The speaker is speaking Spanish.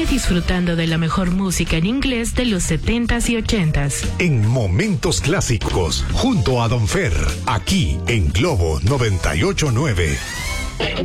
Sigue disfrutando de la mejor música en inglés de los 70s y 80s. En Momentos Clásicos, junto a Don Fer, aquí en Globo 98.9.